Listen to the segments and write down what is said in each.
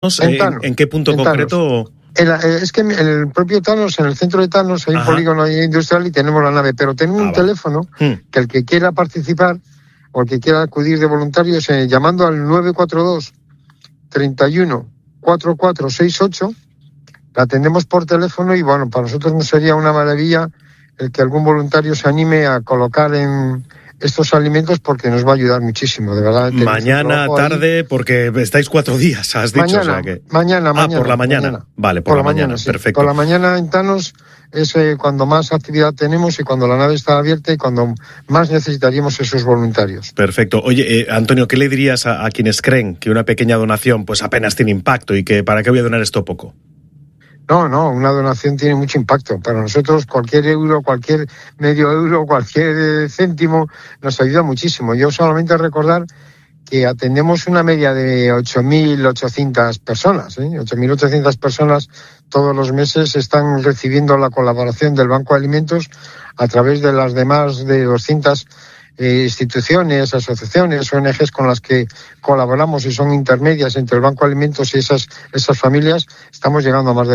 ¿En qué punto concreto? Es que en el propio Thanos, en el centro de Thanos, hay un polígono industrial y tenemos la nave, pero tenemos un teléfono que el que quiera participar o el que quiera acudir de voluntarios, llamando al 942 31 4468, la atendemos por teléfono y bueno, para nosotros no sería una maravilla el que algún voluntario se anime a colocar en estos alimentos porque nos va a ayudar muchísimo, de verdad. Mañana, tarde, ahí. Porque estáis 4 días, has dicho. Mañana, o sea que... mañana. por la mañana. Vale, por la mañana, sí. Perfecto. Por la mañana en Thanos es cuando más actividad tenemos y cuando la nave está abierta y cuando más necesitaríamos esos voluntarios. Perfecto. Oye, Antonio, ¿qué le dirías a quienes creen que una pequeña donación pues apenas tiene impacto y que para qué voy a donar esto poco? No, una donación tiene mucho impacto. Para nosotros cualquier euro, cualquier medio euro, cualquier céntimo nos ayuda muchísimo. Yo solamente recordar que atendemos una media de 8.800 personas. 8.800 personas todos los meses están recibiendo la colaboración del Banco de Alimentos a través de las demás de 200 instituciones, asociaciones, ONGs con las que colaboramos y son intermedias entre el Banco de Alimentos y esas familias. Estamos llegando a más de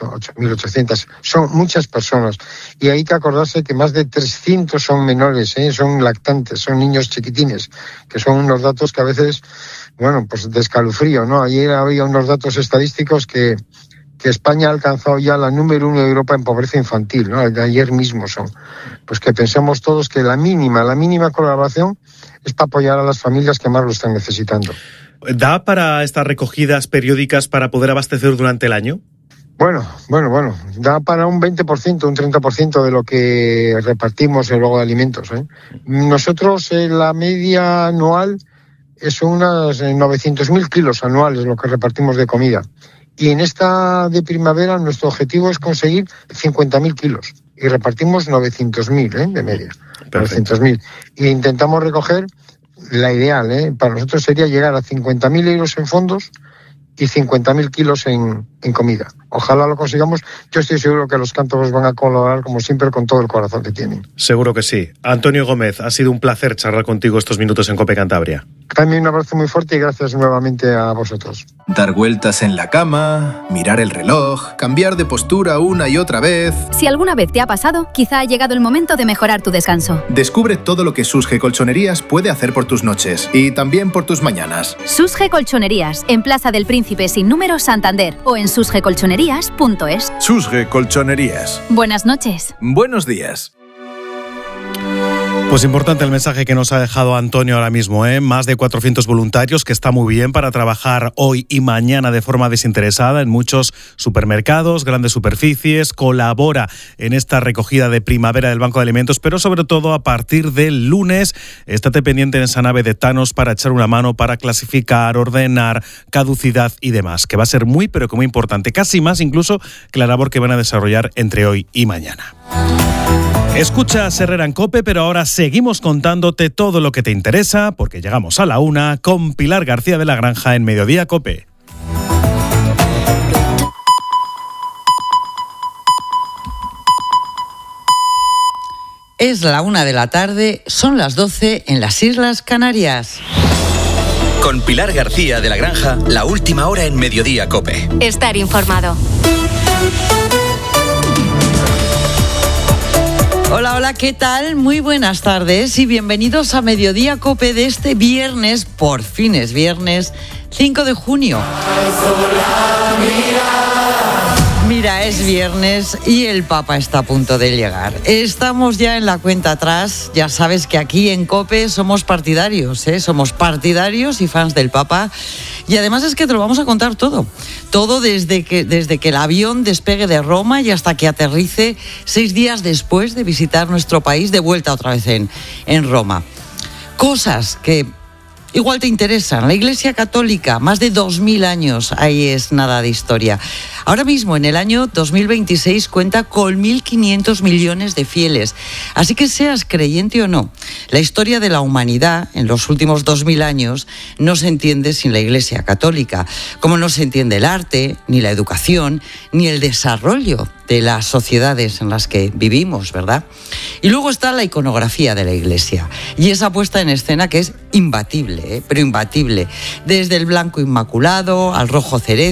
1.800. Son muchas personas. Y hay que acordarse que más de 300 son menores, son lactantes, son niños chiquitines, que son unos datos que a veces, pues de escalofrío, ¿no? Ayer había unos datos estadísticos que España ha alcanzado ya la número 1 de Europa en pobreza infantil, ¿no? De ayer mismo son. Pues que pensemos todos que la mínima colaboración es para apoyar a las familias que más lo están necesitando. ¿Da para estas recogidas periódicas para poder abastecer durante el año? Bueno, da para un 20%, un 30% de lo que repartimos luego de alimentos. Nosotros la media anual son unas 900.000 kilos anuales lo que repartimos de comida. Y en esta de primavera nuestro objetivo es conseguir 50.000 kilos. Y repartimos 900.000 de media. 900.000. Y intentamos recoger la ideal. Para nosotros sería llegar a 50.000 euros en fondos y 50.000 kilos en comida. Ojalá lo consigamos. Yo estoy seguro que los cántabros van a colaborar, como siempre, con todo el corazón que tienen. Seguro que sí. Antonio Gómez, ha sido un placer charlar contigo estos minutos en COPE Cantabria. También un abrazo muy fuerte y gracias nuevamente a vosotros. Dar vueltas en la cama, mirar el reloj, cambiar de postura una y otra vez. Si alguna vez te ha pasado, quizá ha llegado el momento de mejorar tu descanso. Descubre todo lo que Susge Colchonerías puede hacer por tus noches y también por tus mañanas. Susge Colchonerías, en Plaza del Príncipe sin número, Santander, o en susgecolchonerías.es. Susge Colchonerías. Buenas noches. Buenos días. Pues importante el mensaje que nos ha dejado Antonio ahora mismo, Más de 400 voluntarios, que está muy bien para trabajar hoy y mañana de forma desinteresada en muchos supermercados, grandes superficies. Colabora en esta recogida de primavera del Banco de Alimentos, pero sobre todo a partir del lunes, estate pendiente en esa nave de Thanos para echar una mano, para clasificar, ordenar, caducidad y demás, que va a ser muy, pero que muy importante, casi más incluso que la labor que van a desarrollar entre hoy y mañana. Escuchas Herrera en COPE, pero ahora seguimos contándote todo lo que te interesa, porque llegamos a la 1 con Pilar García de la Granja en Mediodía COPE. Es la 1 de la tarde, son las 12 en las Islas Canarias. Con Pilar García de la Granja, la última hora en Mediodía COPE. Estar informado. Hola, ¿qué tal? Muy buenas tardes y bienvenidos a Mediodía COPE de este viernes, por fin es viernes, 5 de junio. Mira, es viernes y el Papa está a punto de llegar. Estamos ya en la cuenta atrás. Ya sabes que aquí en COPE somos partidarios, somos partidarios y fans del Papa. Y además es que te lo vamos a contar todo. Todo desde que el avión despegue de Roma y hasta que aterrice 6 días después de visitar nuestro país, de vuelta otra vez en Roma. Cosas que igual te interesan. La Iglesia Católica, más de 2.000 años, ahí es nada de historia. Ahora mismo, en el año 2026, cuenta con 1.500 millones de fieles. Así que seas creyente o no, la historia de la humanidad en los últimos 2.000 años no se entiende sin la Iglesia Católica, como no se entiende el arte, ni la educación, ni el desarrollo de las sociedades en las que vivimos, ¿verdad? Y luego está la iconografía de la Iglesia y esa puesta en escena que es imbatible, pero imbatible. Desde el blanco inmaculado al rojo cerezo,